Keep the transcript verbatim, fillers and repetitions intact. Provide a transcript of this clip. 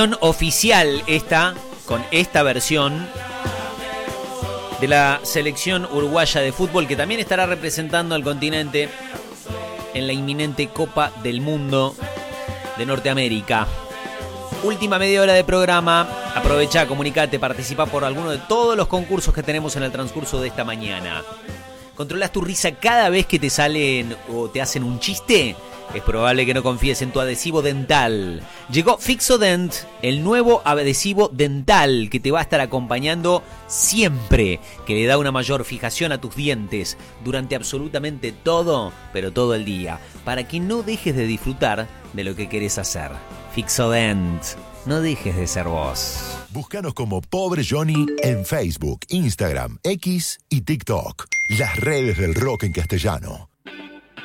Oficial esta, con esta versión de la selección uruguaya de fútbol, que también estará representando al continente en la inminente Copa del Mundo de Norteamérica. Última media hora de programa. Aprovecha, comunicate, participa por alguno de todos los concursos que tenemos en el transcurso de esta mañana. ¿Controlas tu risa cada vez que te salen o te hacen un chiste? Es probable que no confíes en tu adhesivo dental. Llegó Fixodent, el nuevo adhesivo dental que te va a estar acompañando siempre, que le da una mayor fijación a tus dientes durante absolutamente todo, pero todo el día, para que no dejes de disfrutar de lo que querés hacer. Fixodent, no dejes de ser vos. Búscanos como Pobre Johnny en Facebook, Instagram, X y TikTok. Las redes del rock en castellano.